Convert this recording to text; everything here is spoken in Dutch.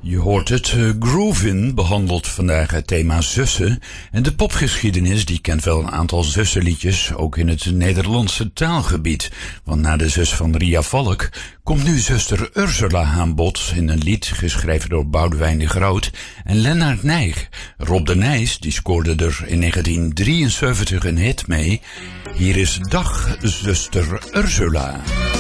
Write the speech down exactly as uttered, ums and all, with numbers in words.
Je hoort het, uh, Groovin behandelt vandaag het thema zussen. En de popgeschiedenis die kent wel een aantal zussenliedjes, ook in het Nederlandse taalgebied. Want na de zus van Ria Valk komt nu zuster Ursula aan bod in een lied geschreven door Boudewijn de Groot en Lennart Nijg. Rob de Nijs die scoorde er in negentien drieënzeventig een hit mee. Hier is Dag, zuster Ursula.